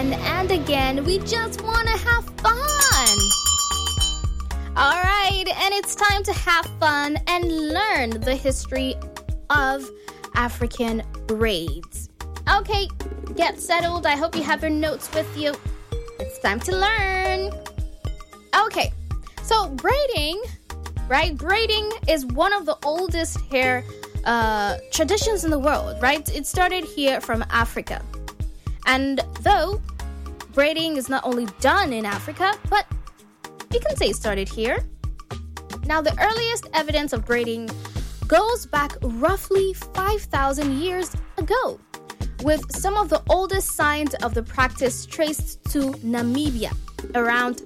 again and again. We just want to have fun. All right, and it's time to have fun and learn the history of African braids. Okay, get settled. I hope you have your notes with you. It's time to learn. Okay, so braiding, right? Braiding is one of the oldest hair traditions in the world, right? It started here from Africa. And though braiding is not only done in Africa, but you can say it started here. Now, the earliest evidence of braiding goes back roughly 5,000 years ago, with some of the oldest signs of the practice traced to Namibia around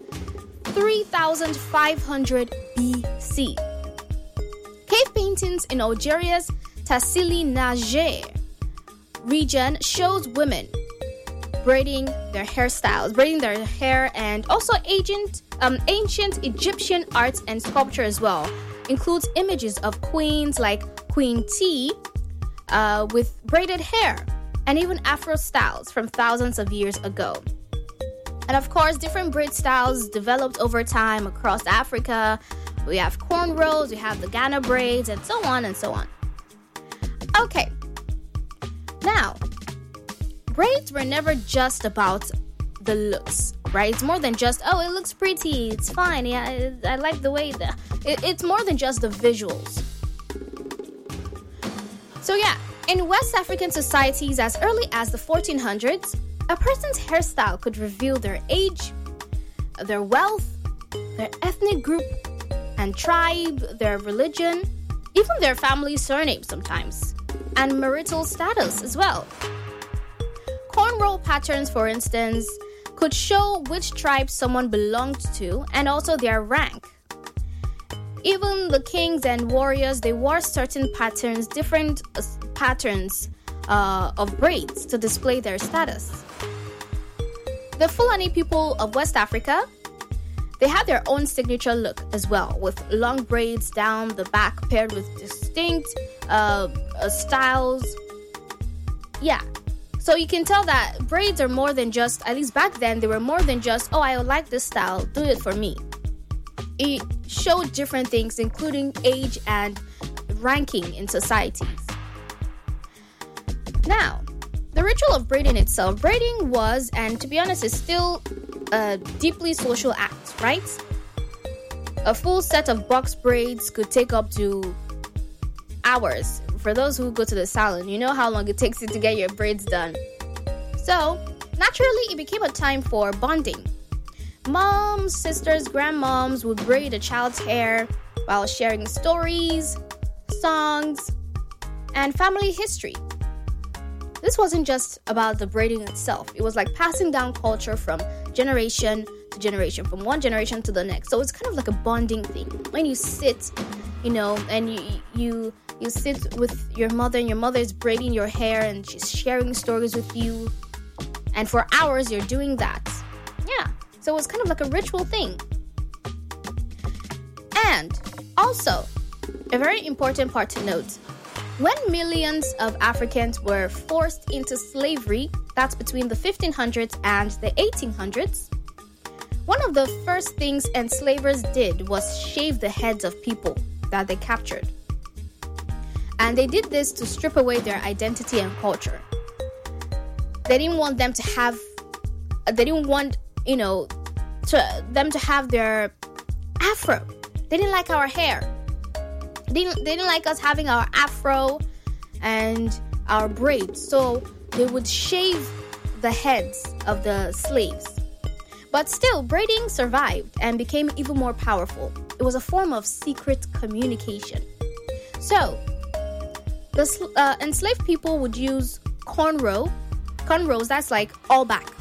3,500 BC. Cave paintings in Algeria's Tassili Niger region shows women braiding their hair, and also ancient Egyptian arts and sculpture as well includes images of queens like Queen T with braided hair, and even Afro styles from thousands of years ago. And of course, different braid styles developed over time across Africa. We have cornrows, we have the Ghana braids, and so on and so on. Okay, now, braids were never just about the looks, right? It's more than just, oh, it looks pretty, it's fine, yeah, I like the way it's more than just the visuals. So yeah, in West African societies as early as the 1400s, a person's hairstyle could reveal their age, their wealth, their ethnic group and tribe, their religion, even their family surname sometimes, and marital status as well. Cornrow patterns, for instance, could show which tribe someone belonged to and also their rank. Even the kings and warriors, they wore certain patterns, different patterns of braids to display their status. The Fulani people of West Africa, they had their own signature look as well, with long braids down the back paired with distinct styles. Yeah. So you can tell that braids are more than just, at least back then, they were more than just, oh, I like this style, do it for me. It showed different things, including age and ranking in societies. Now, the ritual of braiding itself, braiding was, and to be honest, is still a deeply social act, right? A full set of box braids could take up to hours. For those who go to the salon, you know how long it takes you to get your braids done. So, naturally, it became a time for bonding. Moms, sisters, grandmoms would braid a child's hair while sharing stories, songs, and family history. This wasn't just about the braiding itself. It was like passing down culture from generation to generation, from one generation to the next. So it's kind of like a bonding thing. When you sit, and you sit with your mother, and your mother is braiding your hair and she's sharing stories with you. And for hours, you're doing that. Yeah. So it was kind of like a ritual thing. And also, a very important part to note, when millions of Africans were forced into slavery, that's between the 1500s and the 1800s, one of the first things enslavers did was shave the heads of people that they captured. And they did this to strip away their identity and culture. They didn't want them to have, them to have their afro. They didn't like our hair. They didn't like us having our afro and our braids. So they would shave the heads of the slaves. But still, braiding survived and became even more powerful. It was a form of secret communication. So, the enslaved people would use cornrows, that's like all back.